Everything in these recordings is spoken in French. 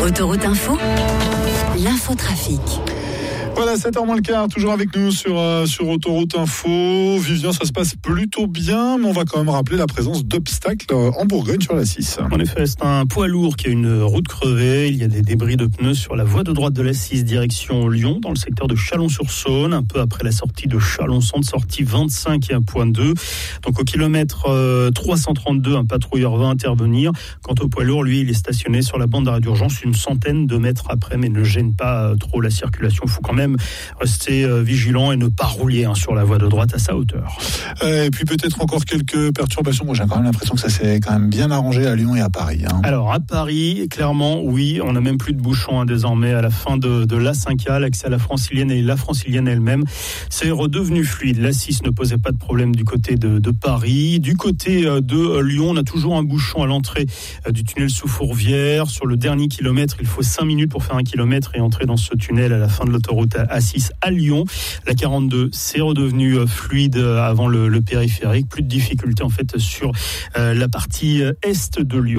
Autoroute Info, l'infotrafic. Voilà, 7h moins le quart, toujours avec nous sur Autoroute Info. Vivien, ça se passe plutôt bien, mais on va quand même rappeler la présence d'obstacles en Bourgogne sur la 6. En effet, c'est un poids lourd qui a une route crevée. Il y a des débris de pneus sur la voie de droite de la 6 direction Lyon, dans le secteur de Chalon-sur-Saône, un peu après la sortie de Chalon-Centre, sortie 25 et 1.2. Donc au kilomètre 332, un patrouilleur va intervenir. Quant au poids lourd, lui, il est stationné sur la bande d'arrêt d'urgence une centaine de mètres après, mais ne gêne pas trop la circulation. Il faut quand même rester vigilant et ne pas rouler sur la voie de droite à sa hauteur. Et puis peut-être encore quelques perturbations. Moi, j'ai quand même l'impression que ça s'est quand même bien arrangé à Lyon et à Paris. Alors à Paris, clairement, oui, on n'a même plus de bouchons désormais à la fin de l'A5A, l'accès à la Francilienne et la Francilienne elle-même. C'est redevenu fluide. L'A6 ne posait pas de problème du côté de Paris. Du côté de Lyon, on a toujours un bouchon à l'entrée du tunnel sous Fourvière. Sur le dernier kilomètre, il faut 5 minutes pour faire 1 kilomètre et entrer dans ce tunnel à la fin de l'autoroute A6 à Lyon. La 42, c'est redevenu fluide avant le périphérique. Plus de difficultés en fait sur la partie est de Lyon.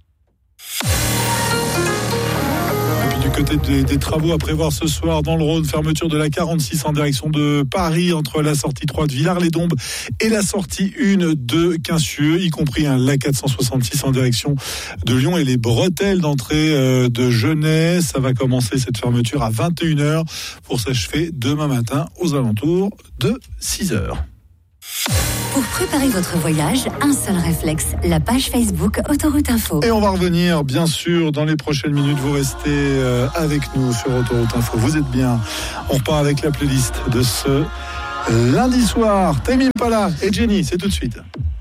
Du côté des travaux à prévoir ce soir dans le Rhône, fermeture de la 46 en direction de Paris entre la sortie 3 de Villars-les-Dombes et la sortie 1 de Quincieux, y compris la 466 en direction de Lyon et les bretelles d'entrée de Genève. Ça va commencer cette fermeture à 21h pour s'achever demain matin aux alentours de 6h. Pour préparer votre voyage, un seul réflexe, la page Facebook Autoroute Info. Et on va revenir, bien sûr, dans les prochaines minutes. Vous restez avec nous sur Autoroute Info. Vous êtes bien. On repart avec la playlist de ce lundi soir. Tame Impala et Jenny, c'est tout de suite.